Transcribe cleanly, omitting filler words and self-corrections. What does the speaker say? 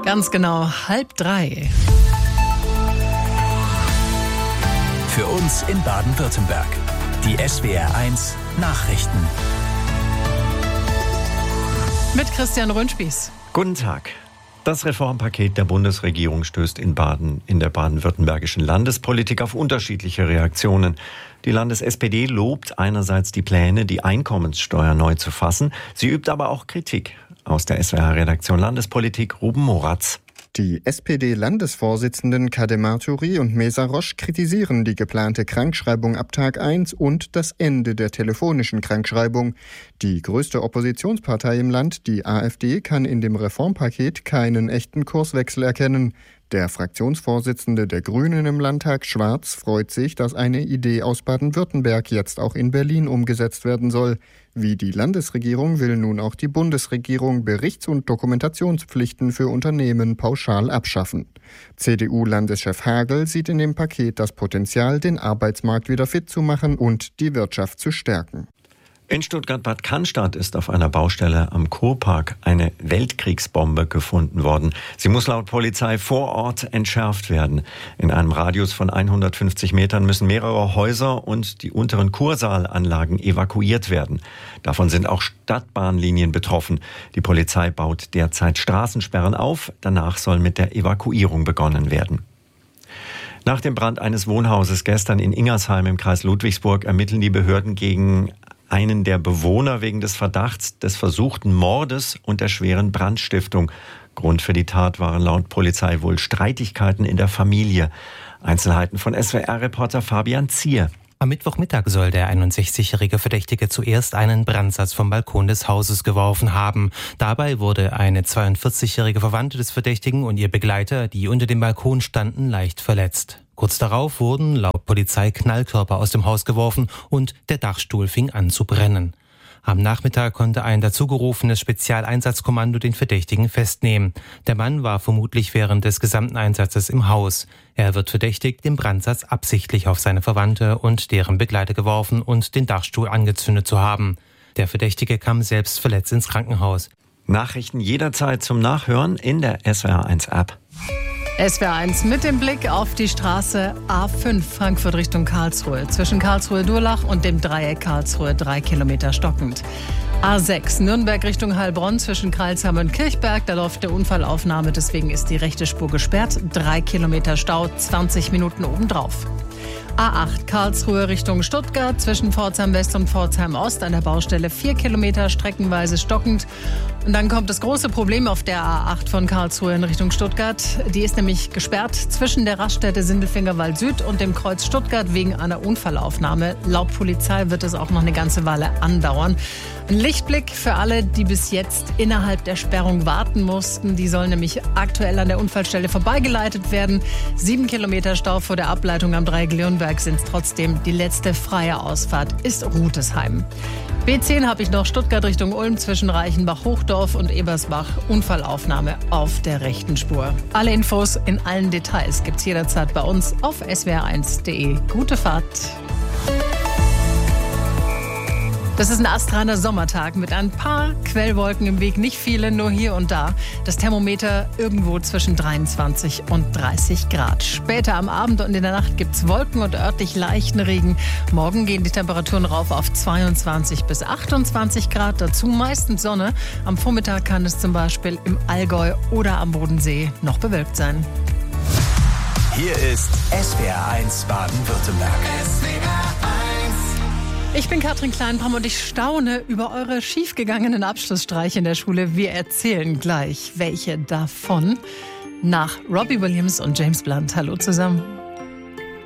Ganz genau 2:30. Für uns in Baden-Württemberg. Die SWR1 Nachrichten. Mit Christian Röhnspieß. Guten Tag. Das Reformpaket der Bundesregierung stößt in der baden-württembergischen Landespolitik auf unterschiedliche Reaktionen. Die Landes-SPD lobt einerseits die Pläne, die Einkommenssteuer neu zu fassen. Sie übt aber auch Kritik. Aus der SWR-Redaktion Landespolitik Ruben Moratz. Die SPD-Landesvorsitzenden Kademar-Turi und Mesa Roche kritisieren die geplante Krankschreibung ab Tag 1 und das Ende der telefonischen Krankschreibung. Die größte Oppositionspartei im Land, die AfD, kann in dem Reformpaket keinen echten Kurswechsel erkennen. Der Fraktionsvorsitzende der Grünen im Landtag, Schwarz, freut sich, dass eine Idee aus Baden-Württemberg jetzt auch in Berlin umgesetzt werden soll. Wie die Landesregierung will nun auch die Bundesregierung Berichts- und Dokumentationspflichten für Unternehmen pauschal abschaffen. CDU-Landeschef Hagel sieht in dem Paket das Potenzial, den Arbeitsmarkt wieder fit zu machen und die Wirtschaft zu stärken. In Stuttgart-Bad Cannstatt ist auf einer Baustelle am Kurpark eine Weltkriegsbombe gefunden worden. Sie muss laut Polizei vor Ort entschärft werden. In einem Radius von 150 Metern müssen mehrere Häuser und die unteren Kursaalanlagen evakuiert werden. Davon sind auch Stadtbahnlinien betroffen. Die Polizei baut derzeit Straßensperren auf. Danach soll mit der Evakuierung begonnen werden. Nach dem Brand eines Wohnhauses gestern in Ingersheim im Kreis Ludwigsburg ermitteln die Behörden gegen einen der Bewohner wegen des Verdachts des versuchten Mordes und der schweren Brandstiftung. Grund für die Tat waren laut Polizei wohl Streitigkeiten in der Familie. Einzelheiten von SWR-Reporter Fabian Zier. Am Mittwochmittag soll der 61-jährige Verdächtige zuerst einen Brandsatz vom Balkon des Hauses geworfen haben. Dabei wurde eine 42-jährige Verwandte des Verdächtigen und ihr Begleiter, die unter dem Balkon standen, leicht verletzt. Kurz darauf wurden laut Polizei Knallkörper aus dem Haus geworfen und der Dachstuhl fing an zu brennen. Am Nachmittag konnte ein dazugerufenes Spezialeinsatzkommando den Verdächtigen festnehmen. Der Mann war vermutlich während des gesamten Einsatzes im Haus. Er wird verdächtigt, den Brandsatz absichtlich auf seine Verwandte und deren Begleiter geworfen und den Dachstuhl angezündet zu haben. Der Verdächtige kam selbst verletzt ins Krankenhaus. Nachrichten jederzeit zum Nachhören in der SWR1-App. SWR1 mit dem Blick auf die Straße A5 Frankfurt Richtung Karlsruhe. Zwischen Karlsruhe-Durlach und dem Dreieck Karlsruhe 3 Kilometer stockend. A6 Nürnberg Richtung Heilbronn zwischen Crailsheim und Kirchberg. Da läuft der Unfallaufnahme, deswegen ist die rechte Spur gesperrt. 3 Kilometer Stau, 20 Minuten obendrauf. A8 Karlsruhe Richtung Stuttgart zwischen Pforzheim West und Pforzheim Ost an der Baustelle 4 Kilometer streckenweise stockend. Und dann kommt das große Problem auf der A8 von Karlsruhe in Richtung Stuttgart. Die ist nämlich gesperrt zwischen der Raststätte Sindelfingerwald Süd und dem Kreuz Stuttgart wegen einer Unfallaufnahme. Laut Polizei wird es auch noch eine ganze Weile andauern. Ein Lichtblick für alle, die bis jetzt innerhalb der Sperrung warten mussten. Die sollen nämlich aktuell an der Unfallstelle vorbeigeleitet werden. 7 Kilometer Stau vor der Ableitung am Dreieck Leonberg sind es trotzdem. Die letzte freie Ausfahrt ist Rutesheim. B10 habe ich noch Stuttgart Richtung Ulm zwischen Reichenbach-Hochdorf und Ebersbach. Unfallaufnahme auf der rechten Spur. Alle Infos in allen Details gibt's jederzeit bei uns auf swr1.de. Gute Fahrt. Das ist ein astreiner Sommertag mit ein paar Quellwolken im Weg, nicht viele, nur hier und da. Das Thermometer irgendwo zwischen 23 und 30 Grad. Später am Abend und in der Nacht gibt's Wolken und örtlich leichten Regen. Morgen gehen die Temperaturen rauf auf 22 bis 28 Grad. Dazu meistens Sonne. Am Vormittag kann es zum Beispiel im Allgäu oder am Bodensee noch bewölkt sein. Hier ist SWR1 Baden-Württemberg. Ich bin Katrin Kleinbram und ich staune über eure schiefgegangenen Abschlussstreiche in der Schule. Wir erzählen gleich, welche davon. Nach Robbie Williams und James Blunt. Hallo zusammen.